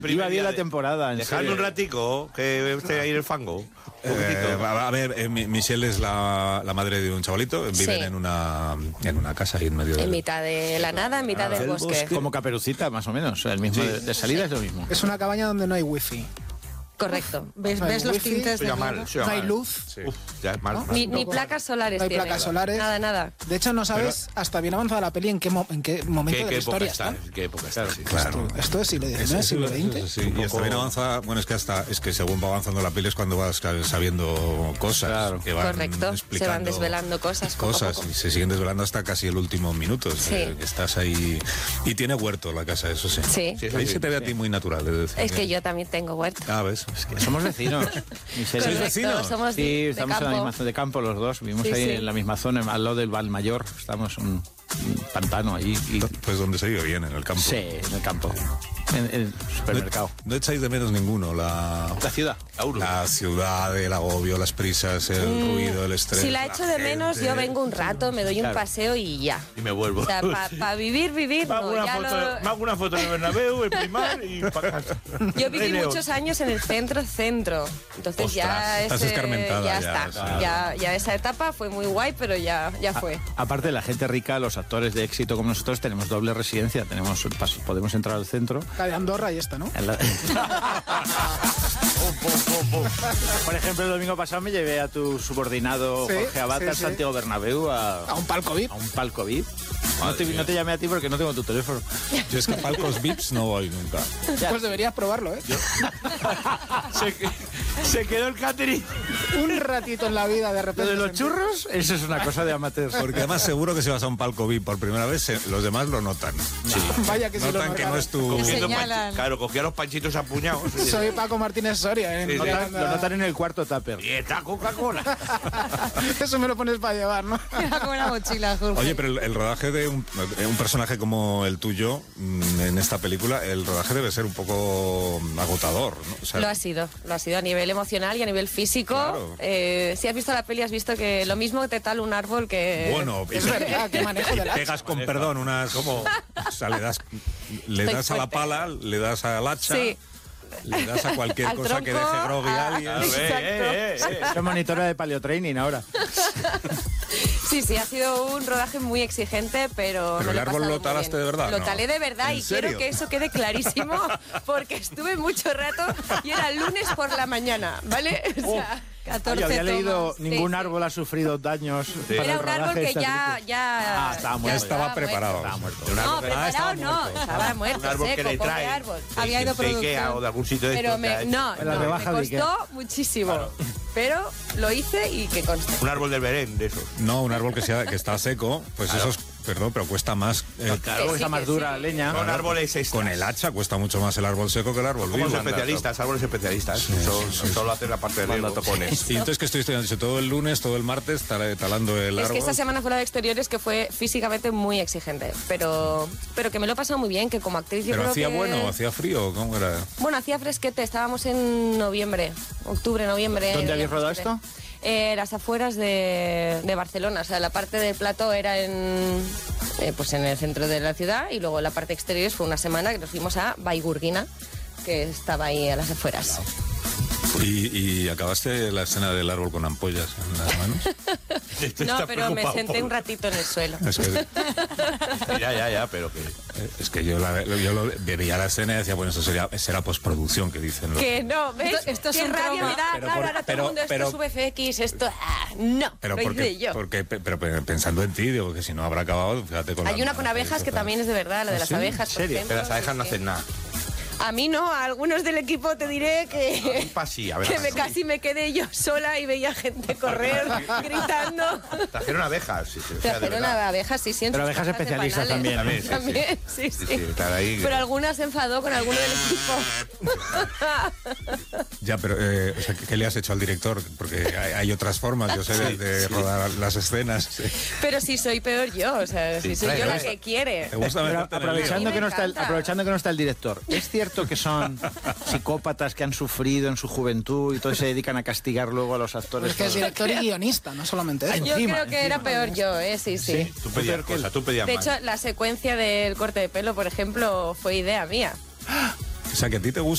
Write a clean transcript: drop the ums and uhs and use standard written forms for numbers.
Iba bien la temporada. Dejadme un ratico, que esté ahí en el fango. A ver, Michelle es la madre de un chavalito. Viven en una casa ahí en medio En mitad de la nada, en mitad del bosque. Como Caperucita, más o menos. El mismo de salida es lo mismo. Es una cabaña donde no hay wifi. Correcto. ¿Ves los tintes de no hay luz. Sí. Ya es mal. Ni placas solares No hay tiene. placas solares. Nada. De hecho, no sabes hasta bien avanzada la peli en qué momento de la historia está. ¿Qué época está? Sí. Claro. Esto es siglo XIX, siglo XX. Sí, y está bien avanzada. Bueno, es que según va avanzando la peli es cuando vas sabiendo cosas. Claro. Que van Correcto. Se van desvelando cosas. Poco a poco. Y se siguen desvelando hasta casi el último minuto. Sí. Estás ahí. Y tiene huerto la casa, eso sí. Sí. Ahí se te ve a ti muy natural. Es que yo también tengo huerto. ¿Ves? Es que Somos vecinos. ¿Sois vecinos? Somos Sí, de estamos en la misma zona de campo los dos. Vivimos ahí en la misma zona, al lado del Valmayor. Estamos en un pantano ahí. Pues donde se vive bien, en el campo. Sí, en el campo. En el supermercado. No echáis de menos ninguno la ciudad. La ciudad, el agobio, las prisas, el ruido, el estrés. Si la echo de menos, yo vengo un rato, me doy un paseo y ya. Y me vuelvo. O sea, para vivir, me hago una foto en el Bernabéu, el Primar y para casa. Yo viví muchos años en el centro. Entonces Ostras, ya estás escarmentada, ya está. claro. Ya esa etapa fue muy guay, pero ya fue. Aparte de la gente rica, los actores de éxito como nosotros tenemos doble residencia. Podemos entrar al centro. La de Andorra y esta, ¿no? Por ejemplo, el domingo pasado me llevé a tu subordinado Jorge Abad al Santiago Bernabéu a un palco VIP. No te llamé a ti porque no tengo tu teléfono. Yo es que a palcos VIPs no voy nunca. Pues deberías probarlo, ¿eh? Se quedó el catering. Un ratito en la vida, de repente. Lo de los churros, eso es una cosa de amateurs. Porque además seguro que si vas a un palco VIP por primera vez, los demás lo notan. Sí. Vaya que sí. Notan que no es tu... Claro, cogía los panchitos apuñados. Soy Paco Martínez Soria, ¿eh? Lo notan en el cuarto tupper. Y está Coca-Cola. Eso me lo pones para llevar, ¿no? Como una mochila, Jorge. Oye, pero el rodaje de un personaje como el tuyo en esta película, el rodaje debe ser un poco agotador, ¿no? O sea, lo ha sido a nivel emocional y a nivel físico. Claro. Si has visto la peli, has visto que lo mismo te tala un árbol que... Bueno, es verdad, qué manejo del hacha. Pegas con perdón unas... ¿Cómo? O sea, le das a la pala, le das al hacha... Sí. Le das a cualquier Al cosa que deje groggy a alguien. Exacto. Soy monitora de paleotraining ahora. Sí, ha sido un rodaje muy exigente, pero el árbol lo talaste de verdad. Lo talé de verdad y quiero que eso quede clarísimo porque estuve mucho rato y era lunes por la mañana, ¿vale? O sea, 14 había leído, Sí, ningún sí. árbol ha sufrido daños. Para Era el un árbol rodaje de que esta ya película. Estaba muerto. Estaba preparado. Estaba muerto. No, preparado no, estaba muerto, Un árbol que seco, le pobre trae. árbol. Había ido de Ikea o de algún sitio de Pero estos, me costó muchísimo. Pero lo hice y que conste. un árbol del Belén, de esos. No, un árbol que está seco, pues Claro. eso es... Perdón, pero cuesta más... Claro, sí, está más que dura sí. leña. Con árboles extras. Con el hacha cuesta mucho más el árbol seco que el árbol vivo. Somos especialistas, árboles especialistas. Solo hacen la parte de los topones. Y entonces que estoy estudiando todo el lunes, todo el martes, talando el árbol. Es que esta semana fue la de exteriores que fue físicamente muy exigente, pero que me lo he pasado muy bien, que como actriz yo Pero creo hacía que... bueno, hacía frío, ¿cómo era? Bueno, hacía fresquete, estábamos en octubre, noviembre. ¿Dónde habéis rodado esto? Las afueras de Barcelona, o sea, la parte del plató era en el centro de la ciudad y luego la parte exterior fue una semana que nos fuimos a Baigurguina, que estaba ahí a las afueras. ¿Y acabaste la escena del árbol con ampollas en las manos? No, pero me senté un ratito en el suelo. Es que, Ya, pero que... es que yo veía la escena y decía, bueno, eso será postproducción, que dicen. Que no, ¿ves? Esto es Qué un rabia trauma. me da, Pero claro, ahora todo el mundo, esto es VFX, esto... no, Pero lo hice yo. pero pensando en ti, digo que si no habrá acabado, fíjate con Hay una con abejas que también es de verdad, la de las ¿Sí? abejas, ¿En por serio? ejemplo. Pero las abejas no hacen nada. A mí no, a algunos del equipo te diré que... Sí, a ver. Que casi me quedé yo sola y veía gente correr, gritando. Trajeron abejas. Sí, o sea, de Trajeron verdad. abejas, sí, sí. en Pero sus abejas cajas de especialistas panales. también. También, sí. están ahí. Pero alguna se enfadó con alguno del equipo. Ya, pero, o sea, ¿qué le has hecho al director? Porque hay otras formas, yo sé, de rodar las escenas. Sí. Pero si soy peor yo, o sea, si soy yo la que quiere. ¿Te gusta Pero meterte en el lío? aprovechando lío. que, no está Me encanta. aprovechando que no está el director, ¿es cierto que son psicópatas que han sufrido en su juventud y todos se dedican a castigar luego a los actores? Es que es director y guionista, no solamente eso. Yo Encima, creo que era peor yo, sí. Tú pedías cosas, tú pedías De más. hecho, la secuencia del corte de pelo, por ejemplo, fue idea mía. O sea, que a ti te gusta